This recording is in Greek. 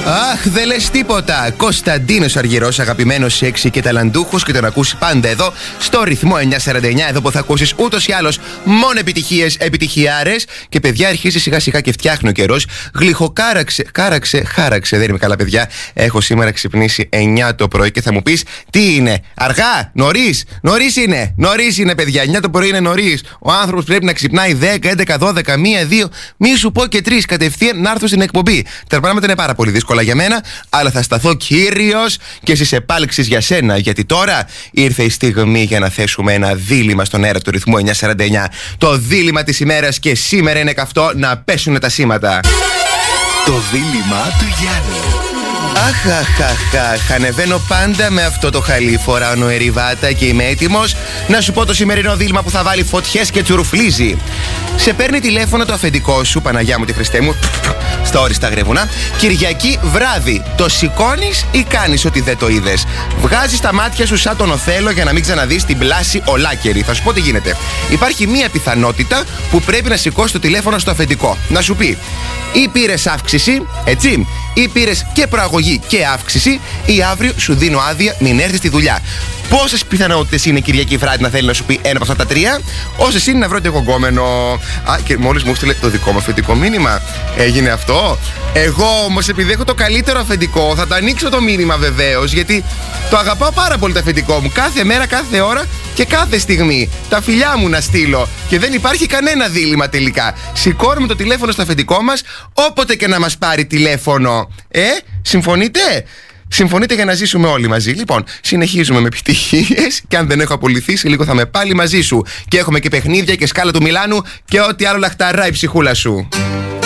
Αχ, δεν λες τίποτα. Κωνσταντίνος Αργυρός, αγαπημένος, σεξι και ταλαντούχος, και τον ακούσει πάντα εδώ στο ρυθμό 949. Εδώ που θα ακούσεις ούτως ή άλλως μόνο επιτυχίες, επιτυχιάρες. Και παιδιά, αρχίζει σιγά σιγά και φτιάχνει ο καιρός. Χάραξε. Δεν είμαι καλά, παιδιά. Έχω σήμερα ξυπνήσει 9 το πρωί και θα μου πεις τι είναι, αργά, νωρίς είναι. Νωρίς είναι, παιδιά. 9 το πρωί είναι νωρίς. Ο άνθρωπος πρέπει να ξυπνάει 10, 11, 12, 1, 2, μη σου πω και 3 κατευθείαν να έρθω στην εκπομπή. Τα πράγματα είναι πάρα πολύ δύσκολα για μένα, αλλά θα σταθώ κύριος και στις επάλξεις για σένα. Γιατί τώρα ήρθε η στιγμή για να θέσουμε ένα δίλημμα στον αέρα του ρυθμού 949. Το δίλημμα της ημέρας, και σήμερα είναι καυτό να πέσουν τα σήματα. Το δίλημμα του Γιάννη. Αχ, ανεβαίνω πάντα με αυτό το χαλί. Φοράω νοεριβάτα και είμαι έτοιμος να σου πω το σημερινό δίλημμα που θα βάλει φωτιές και τσουρουφλίζει. Σε παίρνει τηλέφωνο το αφεντικό σου, Παναγιά μου τη Χριστέ μου, στα όριστα γρεβουνά, Κυριακή βράδυ. Το σηκώνεις ή κάνεις ότι δεν το είδες? Βγάζεις τα μάτια σου σαν τον Οθέλο για να μην ξαναδείς την πλάση ολάκερη. Θα σου πω τι γίνεται. Υπάρχει μία πιθανότητα που πρέπει να σηκώσεις το τηλέφωνο στο αφεντικό. Να σου πει, ή πήρες αύξηση, έτσι, ή πήρες και προαγωγή και αύξηση, ή αύριο σου δίνω άδεια, μην έρθεις στη δουλειά. Πόσες πιθανότητες είναι Κυριακή βράδυ να θέλει να σου πει ένα από αυτά τα τρία? Όσες είναι να βρω και εγώ γκόμενο. Α, και μόλις μου έστειλε το δικό μου αφεντικό μήνυμα. Έγινε αυτό. Εγώ όμως, επειδή έχω το καλύτερο αφεντικό, θα το ανοίξω το μήνυμα βεβαίως, γιατί το αγαπάω πάρα πολύ το αφεντικό μου. Κάθε μέρα, κάθε ώρα και κάθε στιγμή. Τα φιλιά μου να στείλω. Και δεν υπάρχει κανένα δίλημμα τελικά. Σηκώνουμε το τηλέφωνο στο αφεντικό μας, όποτε και να μας πάρει τηλέφωνο. Συμφωνείτε? Συμφωνείτε για να ζήσουμε όλοι μαζί? Λοιπόν, συνεχίζουμε με επιτυχίες. Και αν δεν έχω απολυθεί, σε λίγο θα είμαι πάλι μαζί σου. Και έχουμε και παιχνίδια και σκάλα του Μιλάνου και ό,τι άλλο λαχταρά η ψυχούλα σου.